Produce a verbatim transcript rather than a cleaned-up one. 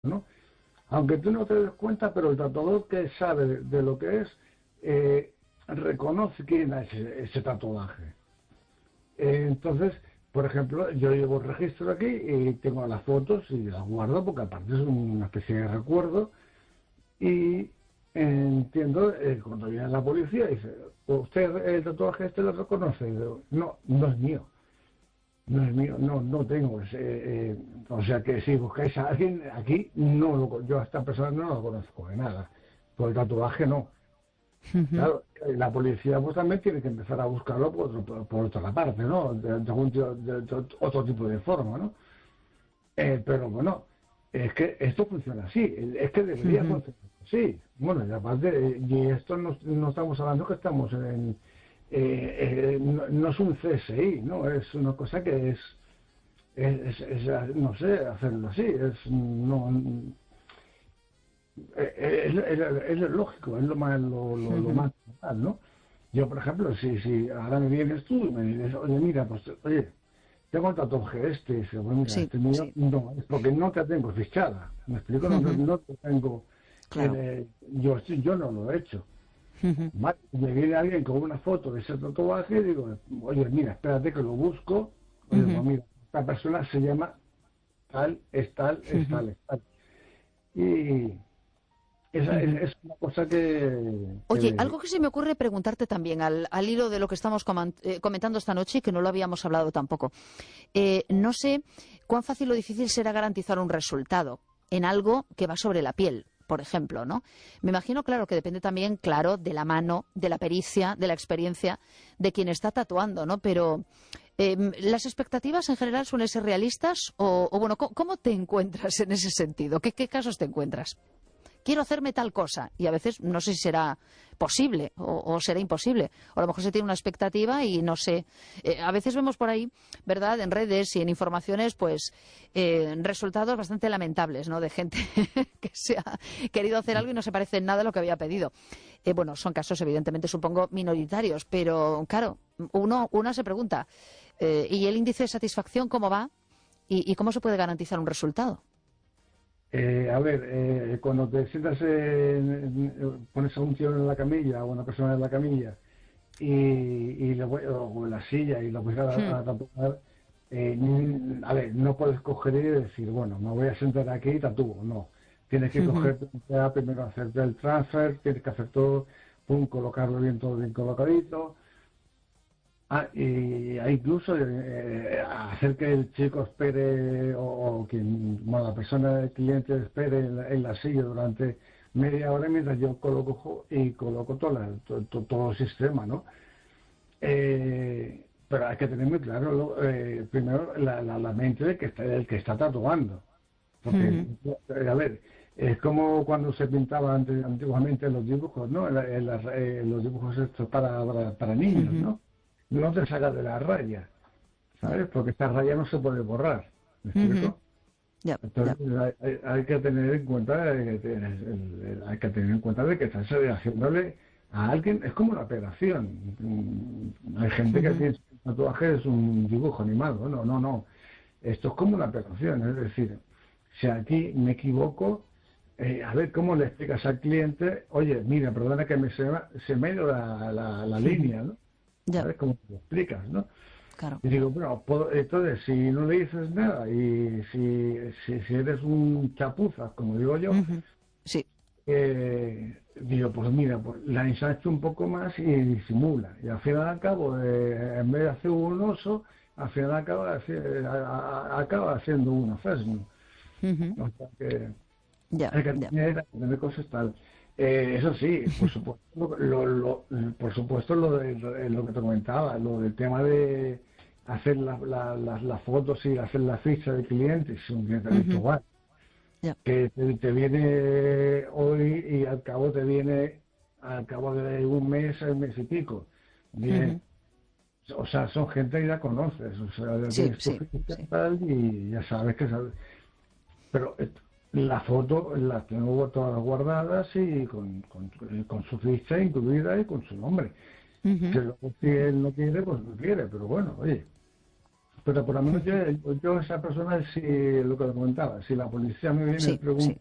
¿no? Aunque tú no te des cuenta, pero el tatuador que sabe de, de lo que es, eh, reconoce quién es ese, ese tatuaje. Eh, entonces, por ejemplo, yo llevo el registro aquí y tengo las fotos y las guardo porque aparte es una especie de recuerdo. Y entiendo, eh, cuando viene la policía, dice, ¿usted el tatuaje este lo reconoce? Y digo, no, no es mío. No es mío, no, no tengo ese, eh, o sea que si buscáis a alguien aquí, no lo, yo a esta persona no lo conozco de nada, por el tatuaje no. Ujú. Claro, eh, la policía pues también tiene que empezar a buscarlo por, otro, por, por otra parte, ¿no? De, de algún tío- de- de otro tipo de forma, ¿no? Eh, pero bueno, es que esto funciona así, es que debería Ujú. funcionar así. Bueno, y aparte, eh, y esto no, no estamos hablando que estamos en, eh, eh, no, no es un C S I, ¿no? Es una cosa que es, es, es- es, no sé, hacerlo así, es no eh, es, es- es lo lógico, es lo más, lo, lo, lo Ujú. más normal, ¿no? Yo, por ejemplo, si, si ahora me vienes tú y me dices, oye, mira, pues, oye, tengo el tatuaje este, y dice, bueno, mira, Sí, este mío, no, es porque no te tengo fichada, ¿me explico? No, te- ujú. no te tengo, en, Claro. eh, yo, sí, yo no lo he hecho. Ujú. Vale, me viene alguien con una foto de ese tatuaje y digo, oye, mira, espérate que lo busco, oye, Ujú. pues mira, esta persona se llama tal, es tal, es Ujú. tal, es tal. Y esa es, Ujú. es una cosa que, que Oye, de- algo que se me ocurre preguntarte también al, al hilo de lo que estamos coman- eh, comentando esta noche y que no lo habíamos hablado tampoco. Eh, no sé cuán fácil o difícil será garantizar un resultado en algo que va sobre la piel, por ejemplo, ¿no? Me imagino, claro, que depende también, claro, de la mano, de la pericia, de la experiencia de quien está tatuando, ¿no? Pero eh, ¿las expectativas en general suelen ser realistas? O, o bueno, ¿cómo, cómo te encuentras en ese sentido? ¿Qué, qué casos te encuentras? Quiero hacerme tal cosa y a veces no sé si será posible o, o será imposible. O a lo mejor se tiene una expectativa y no sé. Eh, a veces vemos por ahí, ¿verdad?, en redes y en informaciones, pues eh, resultados bastante lamentables, ¿no?, de gente que se ha querido hacer algo y no se parece en nada a lo que había pedido. Eh, bueno, son casos evidentemente, supongo, minoritarios, pero claro, uno, una se pregunta, eh, ¿y el índice de satisfacción cómo va? ¿Y, y cómo se puede garantizar un resultado? eh, a ver, eh, cuando te sientas, en- en- pones a un tío en la camilla o una persona en la camilla y, y lo voy- o en la silla y lo voy Hmm. a, a tatuar, eh, n- a ver, no puedes coger y decir, bueno, me voy a sentar aquí y tatúo, no. Tienes que coger, primero hacerte el transfer, tienes que hacer todo, pum, colocarlo bien, todo bien colocadito. Ah, y hay incluso eh, hacer que el chico espere o, o quien, bueno, la persona, el cliente espere en la, en la silla durante media hora mientras yo coloco y coloco todo, la- to- to- todo el sistema, ¿no? Eh, pero hay que tener muy claro, lo- eh, primero, la, la, la mente del que está, del que está tatuando. Porque, eh, a ver, es como cuando se pintaban ante- antiguamente los dibujos, ¿no? En la- en las- eh, los dibujos estos para, para, para niños, ¿no? No te sacas de la raya, Ya. ¿sabes? Porque esta raya no se puede borrar, ¿me Ujú. explico? Ya, ya. Entonces hay, hay- hay que tener en cuenta, eh, que el- el- el- hay que tener en cuenta de que estás haciéndole a alguien, es como una operación. Mm, Hay gente que Ujú. piensa que el tatuaje es un dibujo animado, no, no, no. Esto es como una operación, es decir, si aquí me equivoco, eh, a ver cómo le explicas al cliente, oye, mira, perdona que me se, me- se me ha ido la, la, la Ujú. línea, ¿no? Ya, ¿Sabes cómo te lo explicas, no? claro. Y digo, bueno, puedo- entonces, si no le dices nada y si, si, si eres un chapuza, como digo yo, Ujú. Sí. eh, digo, pues mira, pues la ensancho un poco más y disimula. Y al final al cabo, eh, en vez de hacer un oso, al final acaba, haci- a- a- acaba haciendo un fresno. Ujú. O sea que Ya, hay que ya. tener, hay que tener cosas tal. Eh, eso sí, por supuesto, lo, lo- por supuesto lo, de, lo, de- lo que te comentaba, lo del tema de hacer la- la- las las fotos y hacer la ficha del cliente, si un cliente Ujú. habitual, Ya. que te, te viene hoy y al cabo te viene al cabo de un mes, el mes y pico. Bien, Ujú. o sea, son gente que ya conoces, o sea, ya Sí, tienes tu sí, ficha y sí. tal y ya sabes que sabes. Pero eh, la foto la tengo todas guardadas y con, con, con su ficha incluida y con su nombre. Ujú. Que luego si él no quiere, pues no quiere, pero bueno, oye, pero por lo menos yo, yo esa persona, si lo que le comentaba, si la policía me viene Sí, y pregunta, sí.